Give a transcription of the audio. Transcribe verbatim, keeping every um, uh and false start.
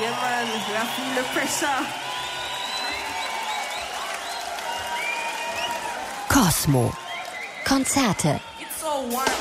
Yeah, man, we are feeling the pressure. Cosmo. Konzerte. It's so warm